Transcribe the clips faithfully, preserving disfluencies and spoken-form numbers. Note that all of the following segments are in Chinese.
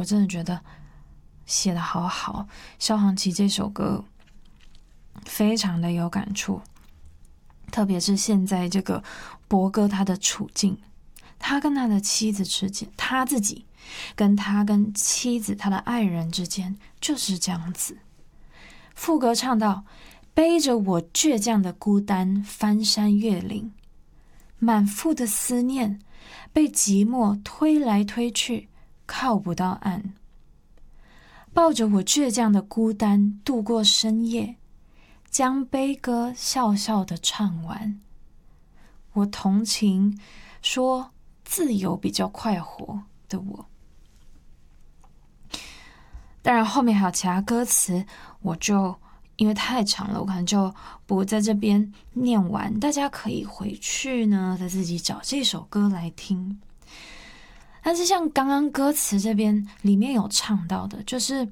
我真的觉得写得好好。萧煌奇这首歌非常的有感触，特别是现在这个博哥他的处境，他跟他的妻子之间，他自己跟他跟妻子他的爱人之间就是这样子。副歌唱到，背着我倔强的孤单翻山越岭，满腹的思念被寂寞推来推去，靠不到岸。抱着我倔强的孤单度过深夜，将悲歌笑笑的唱完。我同情说自由比较快活的我。当然后面还有其他歌词，我就因为太长了，我可能就不在这边念完，大家可以回去呢再自己找这首歌来听。但是像刚刚歌词这边里面有唱到的，就是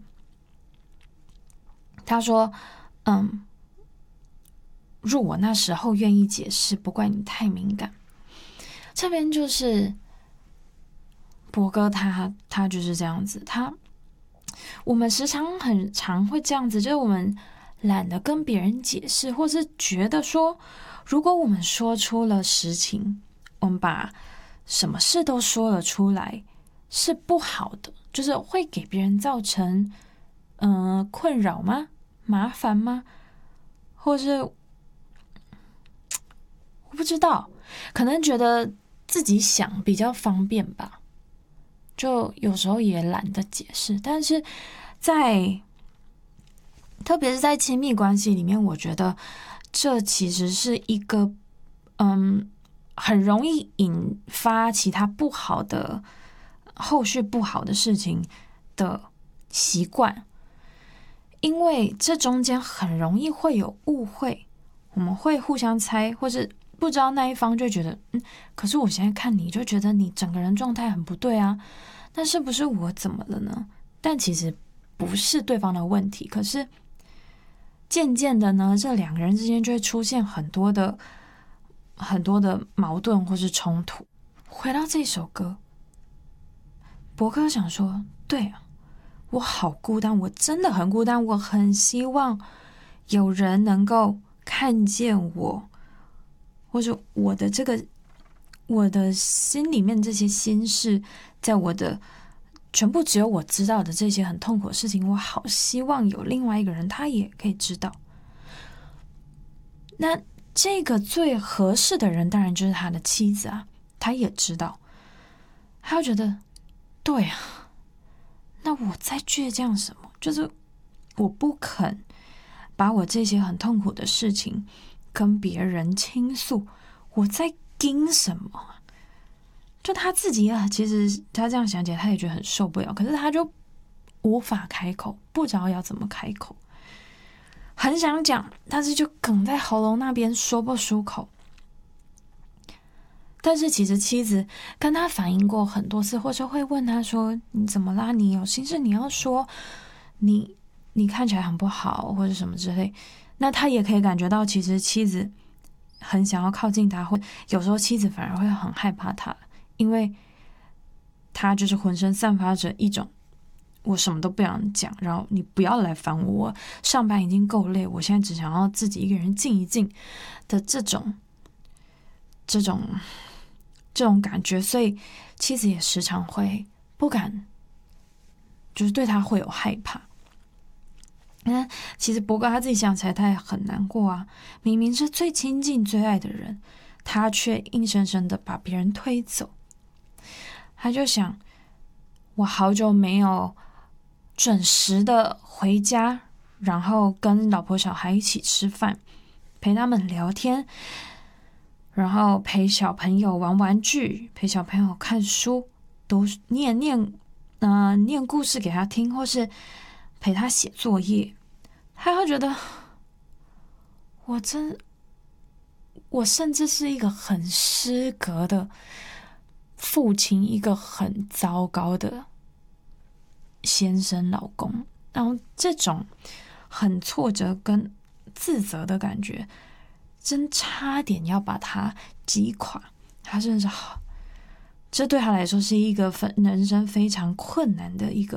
他说嗯，若我那时候愿意解释，不怪你太敏感。这边就是博哥他他就是这样子，他我们时常很常会这样子，就是我们懒得跟别人解释，或是觉得说，如果我们说出了实情，我们把什么事都说了出来，是不好的，就是会给别人造成嗯、呃、困扰吗？麻烦吗？或是我不知道，可能觉得自己想比较方便吧，就有时候也懒得解释。但是在特别是在亲密关系里面，我觉得这其实是一个嗯很容易引发其他不好的后续不好的事情的习惯，因为这中间很容易会有误会，我们会互相猜，或是不知道那一方就觉得嗯，可是我现在看你就觉得你整个人状态很不对啊，那是不是我怎么了呢？但其实不是对方的问题，可是渐渐的呢，这两个人之间就会出现很多的很多的矛盾或是冲突。回到这首歌，博哥想说，对啊，我好孤单，我真的很孤单，我很希望有人能够看见我，或者我的这个我的心里面这些心事，在我的全部只有我知道的这些很痛苦的事情，我好希望有另外一个人他也可以知道。那这个最合适的人当然就是他的妻子啊，他也知道，他就觉得对啊，那我在倔强什么？就是我不肯把我这些很痛苦的事情跟别人倾诉，我在盯什么？就他自己啊，其实他这样想起来，他也觉得很受不了，可是他就无法开口，不知道要怎么开口，很想讲，但是就哽在喉咙那边说不出口。但是其实妻子跟他反映过很多次，或者会问他说：“你怎么啦？你有心事你要说，你你看起来很不好，或者什么之类。”那他也可以感觉到，其实妻子很想要靠近他，或有时候妻子反而会很害怕他。因为他就是浑身散发着一种我什么都不想讲，然后你不要来烦我，我上班已经够累，我现在只想要自己一个人静一静的这种这种这种感觉，所以妻子也时常会不敢，就是对他会有害怕。那其实博哥他自己想起来他也很难过啊，明明是最亲近最爱的人，他却硬生生的把别人推走。他就想，我好久没有准时的回家，然后跟老婆小孩一起吃饭，陪他们聊天，然后陪小朋友玩玩具，陪小朋友看书，读念念呃念故事给他听，或是陪他写作业。他会觉得我真我甚至是一个很失格的父亲，一个很糟糕的先生老公，然后这种很挫折跟自责的感觉真差点要把他击垮。他真的是好，这对他来说是一个人生非常困难的一个